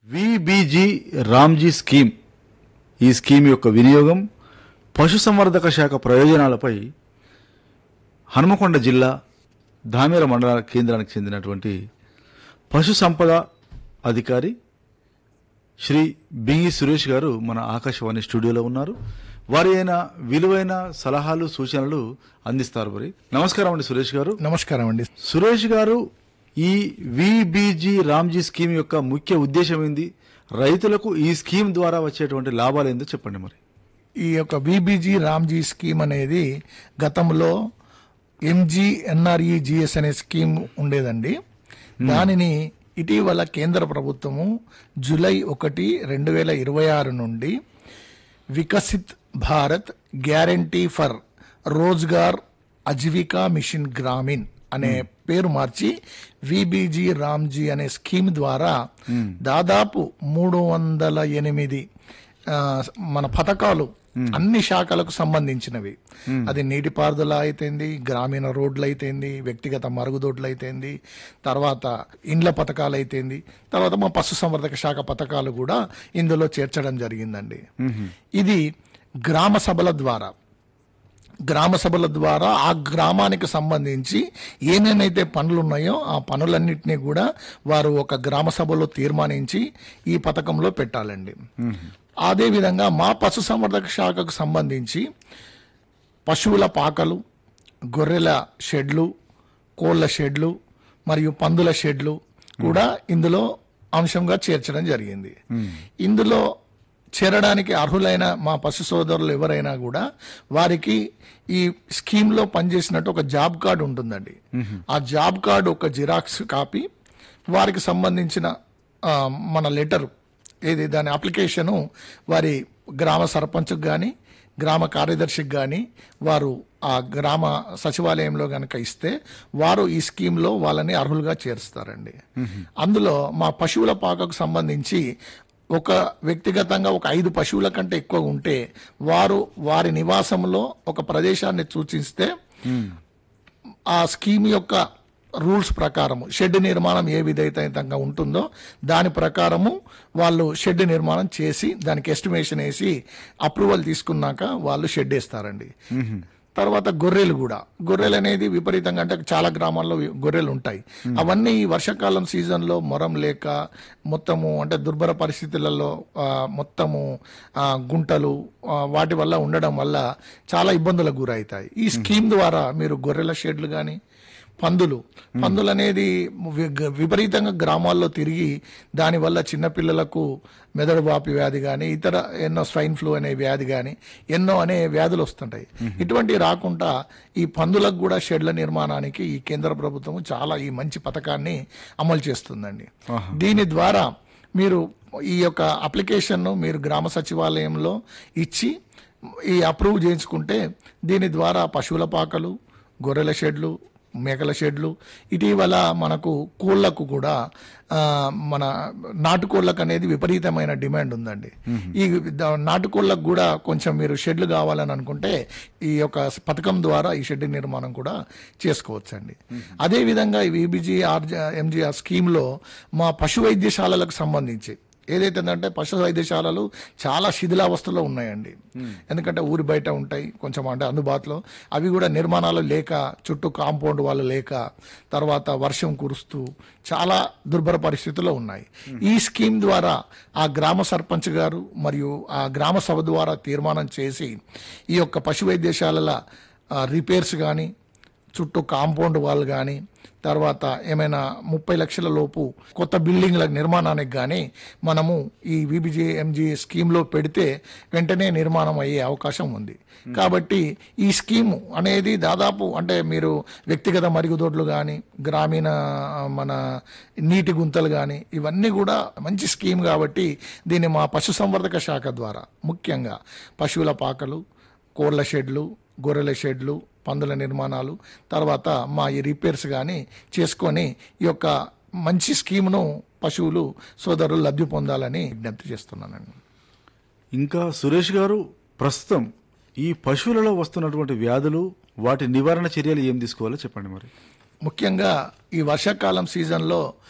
VBG Ramji scheme ఈ scheme యొక్క వినియోగం పశుసంవర్ధక శాఖ ప్రయోజనాలపై హనుమకొండ జిల్లా ధామేర మండల కేంద్రానికి చెందినటువంటి పశు సంపద అధికారి శ్రీ బింగి సురేష్ గారు మన ఆకాశవాణి స్టూడియోలో ఉన్నారు. వారి అయిన విలువైన సలహాలు సూచనలు అందిస్తారు. మరి నమస్కారం అండి సురేష్ గారు. నమస్కారం అండి. సురేష్ గారు, ఈ విబిజి రామ్జీ స్కీమ్ యొక్క ముఖ్య ఉద్దేశం ఏంది? రైతులకు ఈ స్కీమ్ ద్వారా వచ్చేటువంటి లాభాలు ఏందో చెప్పండి. మరి ఈ యొక్క విబిజి రామ్జీ స్కీమ్ అనేది గతంలో ఎంజీఎన్ఆర్ఈజిఎస్ అనే స్కీమ్ ఉండేదండి. దానిని ఇటీవల కేంద్ర ప్రభుత్వము జూలై 1, 2026 నుండి Viksit Bharat guarantee for Rozgar Ajeevika machine Grameen అనే పేరు మార్చి విబిజి రామ్జీ అనే స్కీమ్ ద్వారా దాదాపు 308 మన పథకాలు అన్ని శాఖలకు సంబంధించినవి. అది నీటిపారుదల అయితేంది, గ్రామీణ రోడ్లు అయితేంది, వ్యక్తిగత మరుగుదొడ్లు అయితేంది, తర్వాత ఇండ్ల పథకాలు అయితేంది, తర్వాత మా పశుసంవర్ధక శాఖ పథకాలు కూడా ఇందులో చేర్చడం జరిగిందండి. ఇది గ్రామ సభల ద్వారా ఆ గ్రామానికి సంబంధించి ఏమేమైతే పనులు ఉన్నాయో ఆ పనులన్నింటినీ కూడా వారు ఒక గ్రామ సభలో తీర్మానించి ఈ పథకంలో పెట్టాలండి. అదేవిధంగా మా పశుసంవర్ధక శాఖకు సంబంధించి పశువుల పాకలు, గొర్రెల షెడ్లు, కోళ్ల షెడ్లు మరియు పందుల షెడ్లు కూడా ఇందులో అంశంగా చేర్చడం జరిగింది. ఇందులో చేరడానికి అర్హులైన మా పశు సోదరులు ఎవరైనా కూడా వారికి ఈ స్కీమ్లో పనిచేసినట్టు ఒక జాబ్ కార్డు ఉంటుందండి. ఆ జాబ్ కార్డు ఒక జిరాక్స్ కాపీ, వారికి సంబంధించిన మన లెటర్ ఏది దాని అప్లికేషను వారి గ్రామ సర్పంచ్కి కానీ గ్రామ కార్యదర్శికి కానీ వారు ఆ గ్రామ సచివాలయంలో కనుక ఇస్తే వారు ఈ స్కీమ్లో వాళ్ళని అర్హులుగా చేరుస్తారండి. అందులో మా పశువుల పాకకు సంబంధించి ఒక వ్యక్తిగతంగా ఒక 5 పశువుల కంటే ఎక్కువ ఉంటే వారు వారి నివాసంలో ఒక ప్రదేశాన్ని సూచిస్తే ఆ స్కీమ్ యొక్క రూల్స్ ప్రకారము షెడ్ నిర్మాణం ఏ విధంగా ఉంటుందో దాని ప్రకారము వాళ్ళు షెడ్ నిర్మాణం చేసి దానికి ఎస్టిమేషన్ వేసి అప్రూవల్ తీసుకున్నాక వాళ్ళు షెడ్ వేస్తారండి. తర్వాత గొర్రెలు అనేది విపరీతంగా, అంటే చాలా గ్రామాల్లో గొర్రెలు ఉంటాయి. అవన్నీ ఈ వర్షాకాలం సీజన్లో మొరం లేక మొత్తము అంటే దుర్భర పరిస్థితులలో మొత్తము గుంటలు వాటి వల్ల ఉండడం వల్ల చాలా ఇబ్బందులకు గురవుతాయి. ఈ స్కీమ్ ద్వారా మీరు గొర్రెల షెడ్లు కానీ పందులు అనేది విపరీతంగా గ్రామాల్లో తిరిగి దానివల్ల చిన్నపిల్లలకు మెదడు వాపి వ్యాధి కానీ ఇతర ఎన్నో స్వైన్ ఫ్లూ అనే వ్యాధి కానీ ఎన్నో అనే వ్యాధులు వస్తుంటాయి. ఇటువంటివి రాకుండా ఈ పందులకు కూడా షెడ్ల నిర్మాణానికి ఈ కేంద్ర ప్రభుత్వం చాలా ఈ మంచి పథకాన్ని అమలు చేస్తుందండి. దీని ద్వారా మీరు ఈ యొక్క అప్లికేషన్ను మీరు గ్రామ సచివాలయంలో ఇచ్చి ఈ అప్రూవ్ చేయించుకుంటే దీని ద్వారా పశువుల పాకలు, గొర్రెల షెడ్లు, మేకల షెడ్లు, ఇటీవల మనకు కోళ్లకు కూడా మన నాటుకోళ్లకు అనేది విపరీతమైన డిమాండ్ ఉందండి. ఈ నాటుకోళ్లకు కూడా కొంచెం మీరు షెడ్లు కావాలని అనుకుంటే ఈ యొక్క పథకం ద్వారా ఈ షెడ్ నిర్మాణం కూడా చేసుకోవచ్చండి. అదేవిధంగా ఈ విబిజి ఎంజీఆర్ స్కీమ్లో మా పశు వైద్యశాలలకు సంబంధించి ఏదైతే అంటే పశు వైద్యశాలలు చాలా శిథిలావస్థలో ఉన్నాయండి. ఎందుకంటే ఊరి బయట ఉంటాయి కొంచెం, అంటే అందుబాటులో అవి కూడా నిర్మాణాలు లేక, చుట్టూ కాంపౌండ్ వాళ్ళు లేక, తర్వాత వర్షం కురుస్తూ చాలా దుర్భర పరిస్థితుల్లో ఉన్నాయి. ఈ స్కీమ్ ద్వారా ఆ గ్రామ సర్పంచ్ గారు మరియు ఆ గ్రామ సభ ద్వారా తీర్మానం చేసి ఈ యొక్క పశు వైద్యశాలల రిపేర్స్ కానీ, చుట్టూ కాంపౌండ్ వాళ్ళు కానీ, తర్వాత ఏమైనా 30 లక్షల లోపు కొత్త బిల్డింగ్ల నిర్మాణానికి కానీ మనము ఈ విబిజి ఎంజీ స్కీమ్లో పెడితే వెంటనే నిర్మాణం అయ్యే అవకాశం ఉంది. కాబట్టి ఈ స్కీము అనేది దాదాపు అంటే మీరు వ్యక్తిగత మరుగుదొడ్లు కానీ, గ్రామీణ మన నీటి గుంతలు కానీ ఇవన్నీ కూడా మంచి స్కీమ్. కాబట్టి దీన్ని మా పశుసంవర్ధక శాఖ ద్వారా ముఖ్యంగా పశువుల పాకలు, కోళ్ల షెడ్లు, గొర్రెల షెడ్లు, పందుల నిర్మాణాలు, తర్వాత మా ఈ రిపేర్స్ కానీ చేసుకొని ఈ యొక్క మంచి స్కీమ్ను పశువులు సోదరులు లబ్ధి పొందాలని విజ్ఞప్తి చేస్తున్నానండి. ఇంకా సురేష్ గారు, ప్రస్తుతం ఈ పశువులలో వస్తున్నటువంటి వ్యాధులు, వాటి నివారణ చర్యలు ఏం తీసుకోవాలో చెప్పండి. మరి ముఖ్యంగా ఈ వర్షాకాలం సీజన్లో